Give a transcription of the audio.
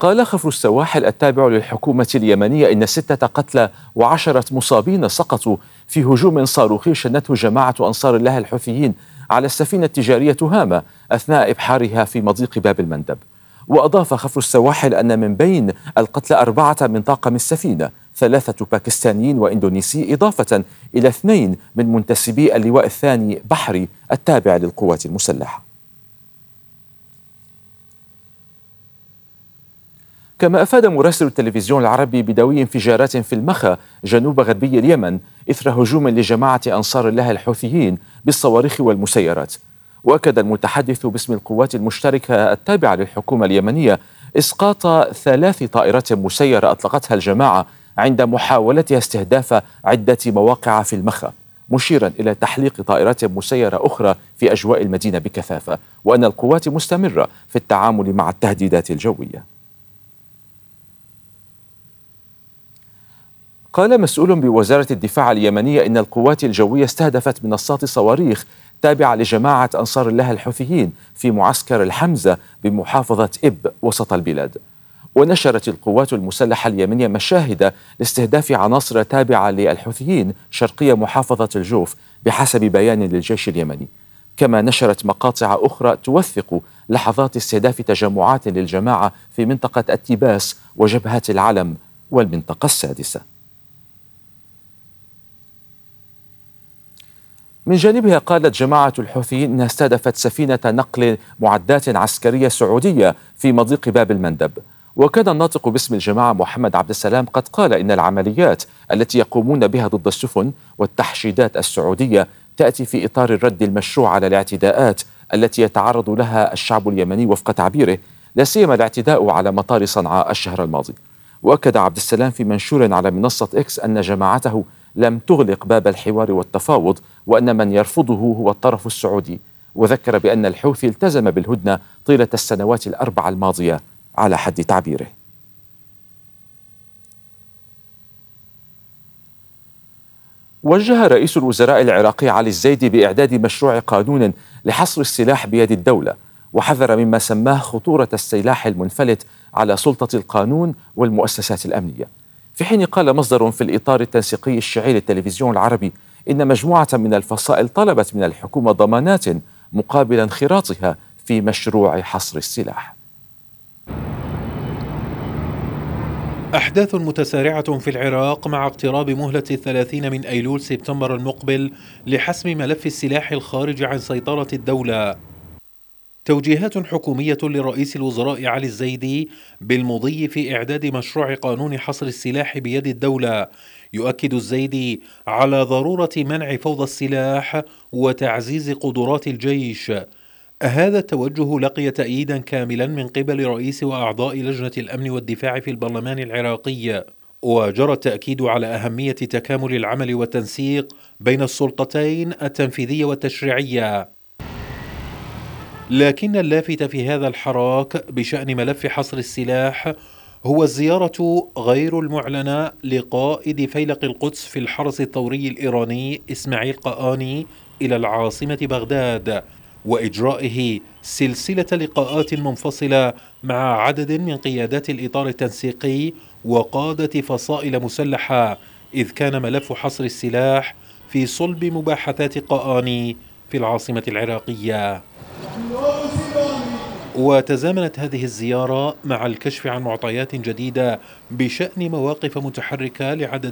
قال خفر السواحل التابع للحكومة اليمنية إن 6 قتلى و10 مصابين سقطوا في هجوم صاروخي شنته جماعة أنصار الله الحوثيين على السفينة التجارية هامة أثناء إبحارها في مضيق باب المندب. وأضاف خفر السواحل أن من بين القتلى 4 من طاقم السفينة، 3 باكستانيين وإندونيسي، إضافة إلى 2 من منتسبي اللواء الثاني بحري التابع للقوات المسلحة. كما أفاد مراسل التلفزيون العربي بدوي انفجارات في المخا جنوب غربي اليمن إثر هجوم لجماعة أنصار الله الحوثيين بالصواريخ والمسيرات. وأكد المتحدث باسم القوات المشتركة التابعة للحكومة اليمنية إسقاط 3 طائرات مسيرة أطلقتها الجماعة عند محاولتها استهداف عدة مواقع في المخا، مشيرا إلى تحليق طائرات مسيرة أخرى في أجواء المدينة بكثافة، وأن القوات مستمرة في التعامل مع التهديدات الجوية. قال مسؤول بوزارة الدفاع اليمنية إن القوات الجوية استهدفت منصات صواريخ تابعة لجماعة أنصار الله الحوثيين في معسكر الحمزة بمحافظة إب وسط البلاد. ونشرت القوات المسلحة اليمنية مشاهد لاستهداف عناصر تابعة للحوثيين شرقية محافظة الجوف بحسب بيان للجيش اليمني. كما نشرت مقاطع أخرى توثق لحظات استهداف تجمعات للجماعة في منطقة التباس وجبهة العلم والمنطقة السادسة. من جانبها قالت جماعة الحوثيين أنها استهدفت سفينة نقل معدات عسكرية سعودية في مضيق باب المندب. وكان الناطق باسم الجماعة محمد عبد السلام قد قال إن العمليات التي يقومون بها ضد السفن والتحشيدات السعودية تأتي في إطار الرد المشروع على الاعتداءات التي يتعرض لها الشعب اليمني وفق تعبيره، لا سيما الاعتداء على مطار صنعاء الشهر الماضي. وأكد عبد السلام في منشور على منصة إكس أن جماعته لم تغلق باب الحوار والتفاوض، وأن من يرفضه هو الطرف السعودي. وذكر بأن الحوثي التزم بالهدنة طيلة السنوات ال4 الماضية على حد تعبيره. وجه رئيس الوزراء العراقي علي الزيدي بإعداد مشروع قانون لحصر السلاح بيد الدولة، وحذر مما سماه خطورة السلاح المنفلت على سلطة القانون والمؤسسات الأمنية. في حين قال مصدر في الإطار التنسيقي الشيعي للتلفزيون العربي إن مجموعة من الفصائل طلبت من الحكومة ضمانات مقابل انخراطها في مشروع حصر السلاح. أحداث متسارعة في العراق مع اقتراب مهلة 30 من أيلول سبتمبر المقبل لحسم ملف السلاح الخارج عن سيطرة الدولة. توجيهات حكومية لرئيس الوزراء علي الزيدي بالمضي في إعداد مشروع قانون حصر السلاح بيد الدولة. يؤكد الزيدي على ضرورة منع فوضى السلاح وتعزيز قدرات الجيش. هذا التوجه لقي تأييدا كاملا من قبل رئيس وأعضاء لجنة الأمن والدفاع في البرلمان العراقي، وجرى التأكيد على أهمية تكامل العمل والتنسيق بين السلطتين التنفيذية والتشريعية. لكن اللافت في هذا الحراك بشأن ملف حصر السلاح هو الزيارة غير المعلنة لقائد فيلق القدس في الحرس الثوري الإيراني إسماعيل قآني إلى العاصمة بغداد، وإجرائه سلسلة لقاءات منفصلة مع عدد من قيادات الإطار التنسيقي وقادة فصائل مسلحة، إذ كان ملف حصر السلاح في صلب مباحثات قآني في العاصمة العراقية. وتزامنت هذه الزيارة مع الكشف عن معطيات جديدة بشأن مواقف متحركة لعدد